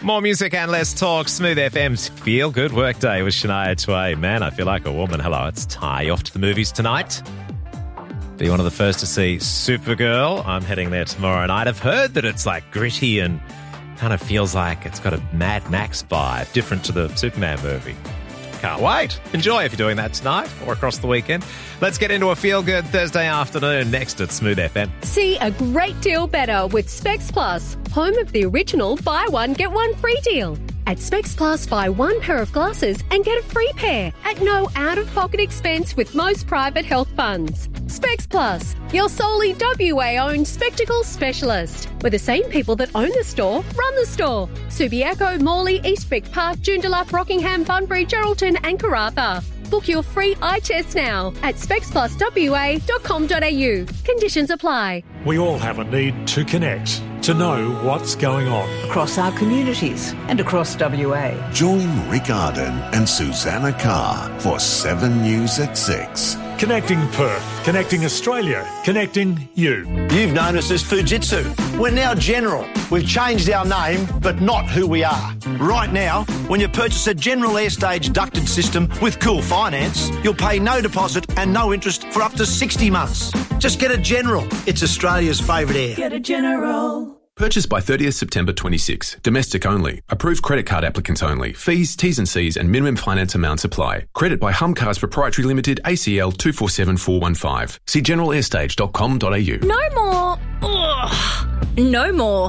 More music and less talk. Smooth FM's Feel Good Workday with Shania Twain. Man, I feel like a woman. Hello, it's Ty. Off to the movies tonight. Be one of the first to see Supergirl. I'm heading there tomorrow night. I've heard that it's like gritty and kind of feels like it's got a Mad Max vibe, different to the Superman movie. Can't wait. Enjoy if you're doing that tonight or across the weekend. Let's get into a feel-good Thursday afternoon next at Smooth FM. See a great deal better with Specs Plus, home of the original buy one, get one free deal. At Specs Plus, buy one pair of glasses and get a free pair at no out-of-pocket expense with most private health funds. Specs Plus, your solely WA-owned spectacles specialist. With the same people that own the store, run the store. Subiaco, Morley, Eastwick Park, Joondalup, Rockingham, Bunbury, Geraldton and Karratha. Book your free eye test now at specspluswa.com.au. Conditions apply. We all have a need to connect, to know what's going on. Across our communities and across WA. Join Rick Arden and Susanna Carr for 7 News at 6. Connecting Perth, connecting Australia, connecting you. You've known us as Fujitsu. We're now General. We've changed our name, but not who we are. Right now, when you purchase a General Airstage ducted system with Cool Finance, you'll pay no deposit and no interest for up to 60 months. Just get a General. It's Australia's favourite air. Get a General. Purchased by 30th September 26. Domestic only. Approved credit card applicants only. Fees, T's and C's and minimum finance amounts apply. Credit by Humcars Proprietary Limited, ACL 247415. See generalairstage.com.au. No more. Ugh. No more.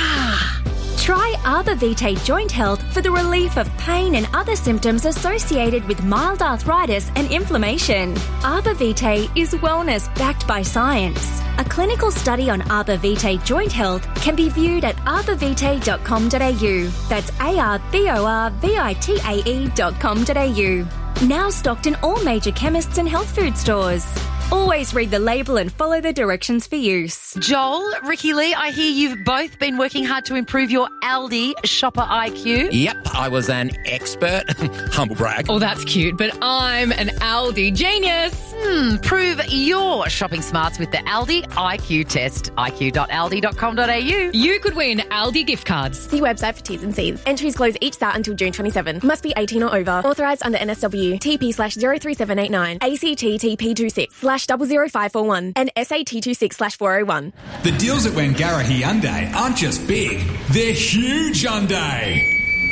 Try Arbor Vitae Joint Health for the relief of pain and other symptoms associated with mild arthritis and inflammation. Arbor Vitae is wellness backed by science. A clinical study on Arbor Vitae Joint Health can be viewed at arborvitae.com.au. That's arborvitae.com.au. Now stocked in all major chemists and health food stores. Always read the label and follow the directions for use. Joel, Ricky Lee, I hear you've both been working hard to improve your Aldi shopper IQ. Yep, I was an expert. Humble brag. Oh, that's cute, but I'm an Aldi genius. Prove your shopping smarts with the Aldi IQ test. iq.aldi.com.au. You could win Aldi gift cards. See website for T's and C's. Entries close each start until June 27. Must be 18 or over. Authorised under NSW. TP/03789. ACT TP26/00541. And SAT26/401. The deals at Wangarahi Hyundai aren't just big, they're huge Hyundai.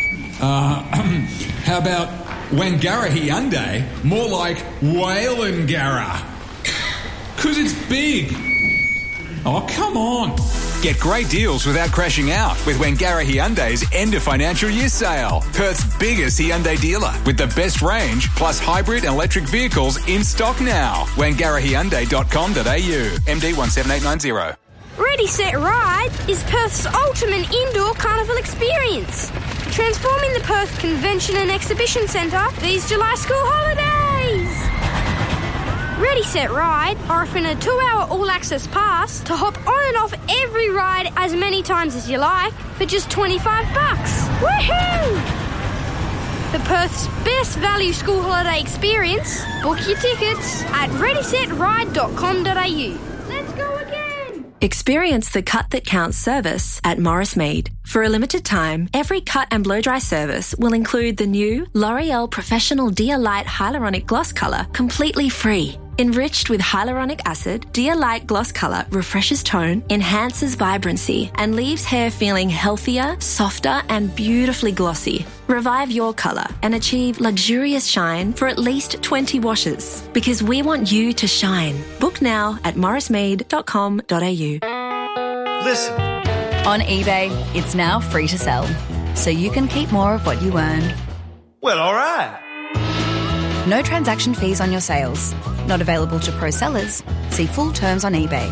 How about Wangarahi Hyundai? More like Whalengara. 'Cause it's big. Oh, come on. Get great deals without crashing out with Wangarahi Hyundai's end of financial year sale. Perth's biggest Hyundai dealer with the best range plus hybrid and electric vehicles in stock now. WangarahiHyundai.com.au. MD 17890. Ready, Set, Ride is Perth's ultimate indoor carnival experience. Transforming the Perth Convention and Exhibition Centre these July school holidays. Ready, Set, Ride are offering a 2-hour all-access pass to hop on and off every ride as many times as you like for just $25. Woohoo! For Perth's best value school holiday experience, book your tickets at readysetride.com.au. Let's go again! Experience the cut that counts service at Morris Mead. For a limited time, every cut and blow dry service will include the new L'Oreal Professional Dia Light Hyaluronic Gloss Colour completely free. Enriched with hyaluronic acid, Dia Light Gloss Colour refreshes tone, enhances vibrancy, and leaves hair feeling healthier, softer, and beautifully glossy. Revive your colour and achieve luxurious shine for at least 20 washes. Because we want you to shine. Book now at morrismead.com.au. Listen. On eBay, it's now free to sell, so you can keep more of what you earn. Well, all right. No transaction fees on your sales. Not available to pro sellers. See full terms on eBay.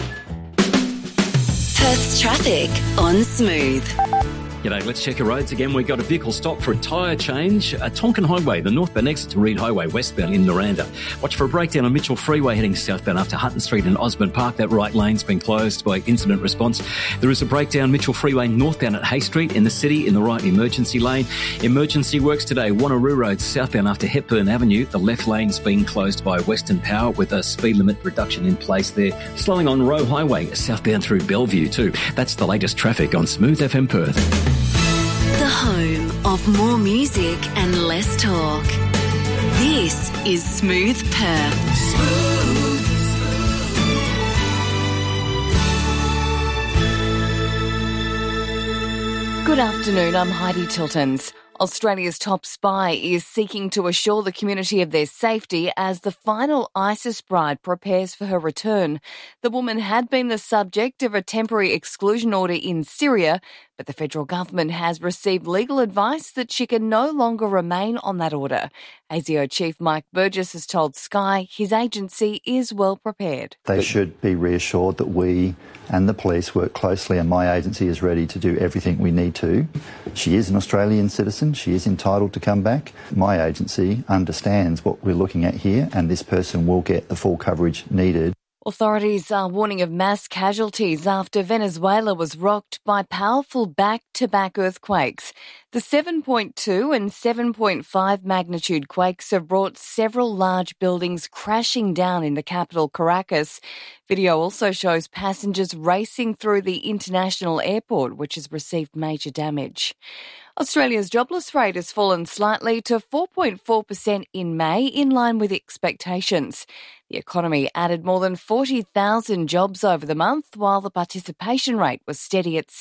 Perth's traffic on Smooth. G'day, let's check your roads again. We've got a vehicle stopped for a tyre change at Tonkin Highway, the northbound exit to Reed Highway, westbound in Noranda. Watch for a breakdown on Mitchell Freeway heading southbound after Hutton Street and Osborne Park. That right lane's been closed by incident response. There is a breakdown Mitchell Freeway northbound at Hay Street in the city in the right emergency lane. Emergency works today, Wanneroo Road southbound after Hepburn Avenue. The left lane's been closed by Western Power with a speed limit reduction in place there. Slowing on Roe Highway southbound through Bellevue too. That's the latest traffic on Smooth FM Perth. home of more music and less talk. This is Smooth Perth. Good afternoon, I'm Heidi Tiltons. Australia's top spy is seeking to assure the community of their safety as the final ISIS bride prepares for her return. The woman had been the subject of a temporary exclusion order in Syria, but the federal government has received legal advice that she can no longer remain on that order. ASIO Chief Mike Burgess has told Sky his agency is well prepared. They should be reassured that we and the police work closely, and my agency is ready to do everything we need to. She is an Australian citizen. She is entitled to come back. My agency understands what we're looking at here, and this person will get the full coverage needed. Authorities are warning of mass casualties after Venezuela was rocked by powerful back-to-back earthquakes. The 7.2 and 7.5 magnitude quakes have brought several large buildings crashing down in the capital, Caracas. Video also shows passengers racing through the international airport, which has received major damage. Australia's jobless rate has fallen slightly to 4.4% in May, in line with expectations. The economy added more than 40,000 jobs over the month, while the participation rate was steady at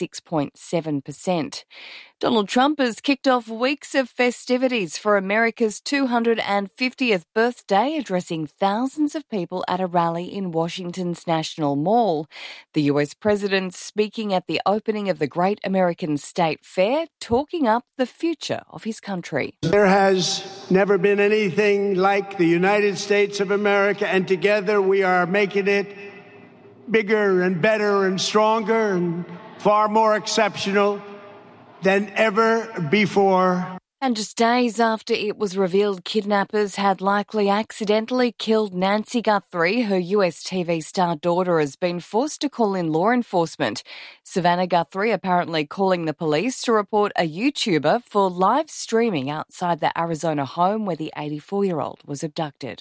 66.7%. Donald Trump has kicked off weeks of festivities for America's 250th birthday, addressing thousands of people at a rally in Washington's National Mall. The US president speaking at the opening of the Great American State Fair, talking up the future of his country. There has never been anything like the United States of America, and together we are making it bigger and better and stronger and far more exceptional than ever before. And just days after it was revealed kidnappers had likely accidentally killed Nancy Guthrie, her US TV star daughter has been forced to call in law enforcement. Savannah Guthrie apparently calling the police to report a YouTuber for live streaming outside the Arizona home where the 84-year-old was abducted.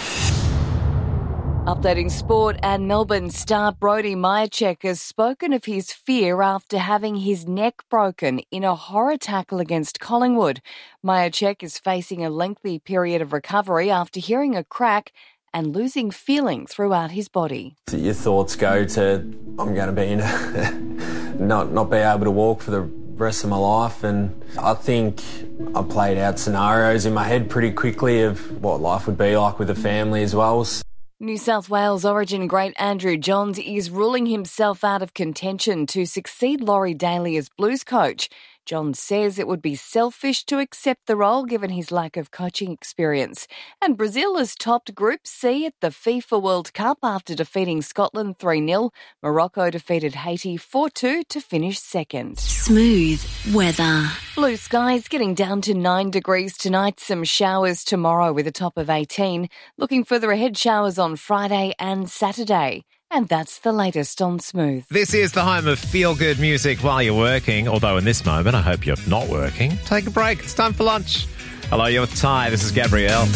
Updating sport, and Melbourne star Brody Mihocek has spoken of his fear after having his neck broken in a horror tackle against Collingwood. Mihocek is facing a lengthy period of recovery after hearing a crack and losing feeling throughout his body. Your thoughts go to, I'm going to be in not be able to walk for the rest of my life, and I think I played out scenarios in my head pretty quickly of what life would be like with a family as well. New South Wales Origin great Andrew Johns is ruling himself out of contention to succeed Laurie Daly as Blues coach. Johns says it would be selfish to accept the role given his lack of coaching experience. And Brazil has topped Group C at the FIFA World Cup after defeating Scotland 3-0. Morocco defeated Haiti 4-2 to finish second. Smooth weather. Blue skies getting down to 9 degrees tonight. Some showers tomorrow with a top of 18. Looking further ahead, showers on Friday and Saturday. And that's the latest on Smooth. This is the home of feel-good music while you're working, although in this moment, I hope you're not working. Take a break. It's time for lunch. Hello, you're with Ty. This is Gabrielle.